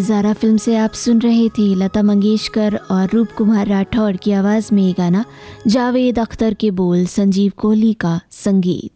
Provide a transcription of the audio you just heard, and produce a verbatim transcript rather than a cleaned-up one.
नज़ारा फिल्म से आप सुन रहे थे लता मंगेशकर और रूप कुमार राठौड़ की आवाज़ में ये गाना, जावेद अख्तर के बोल, संजीव कोहली का संगीत।